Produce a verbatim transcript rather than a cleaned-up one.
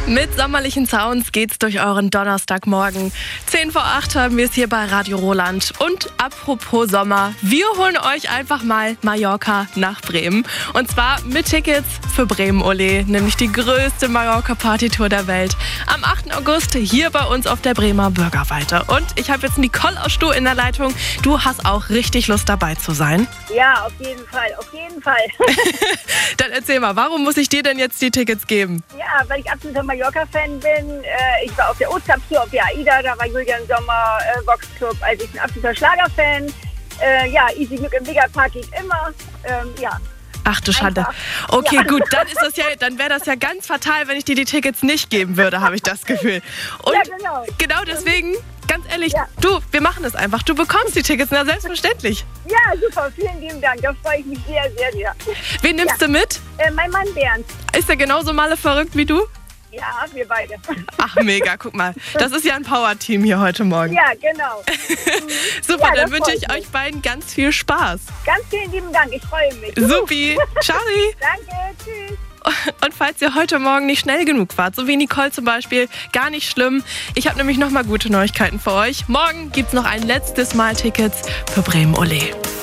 Mit sommerlichen Sounds geht's durch euren Donnerstagmorgen. zehn vor acht haben wir es hier bei Radio Roland. Und apropos Sommer, wir holen euch einfach mal Mallorca nach Bremen. Und zwar mit Tickets für Bremen Olé, nämlich die größte Mallorca-Partytour der Welt. Am achten August hier bei uns auf der Bremer Bürgerweide. Und ich habe jetzt Nicole aus Stuh in der Leitung. Du hast auch richtig Lust dabei zu sein. Ja, auf jeden Fall, auf jeden Fall. Dann erzähl mal, warum muss ich dir denn jetzt die Tickets geben? Ja, weil ich absoluter Mallorca-Fan bin. Äh, ich war auf der Ostertour, auf der AIDA, da war Julian Sommer, äh, Vox Club. Also ich bin absoluter Schlager-Fan. Äh, ja, Easy Glück im Megapark geht immer. Ähm, ja. Ach du Schande. Einfach. Okay, Ja. gut, dann ist das ja, dann wäre das ja ganz fatal, wenn ich dir die Tickets nicht geben würde, habe ich das Gefühl. Und Ja, genau. genau deswegen, ganz ehrlich, Ja. du, wir machen das einfach. Du bekommst die Tickets, na selbstverständlich. Ja, super, vielen lieben Dank. Da freue ich mich sehr, sehr, sehr. Wen nimmst Ja. du mit? Äh, mein Mann Bernd. Ist der genauso Malle verrückt wie du? Ja, wir beide. Ach mega, guck mal. Das ist ja ein Power-Team hier heute Morgen. Ja, genau. Super, Ja, dann das wünsche freut ich mich. euch beiden ganz viel Spaß. Ganz vielen lieben Dank, ich freue mich. Supi, ciao. Danke, tschüss. Und falls ihr heute Morgen nicht schnell genug wart, so wie Nicole zum Beispiel, gar nicht schlimm. Ich habe nämlich nochmal gute Neuigkeiten für euch. Morgen gibt's noch ein letztes Mal Tickets für Bremen Olé.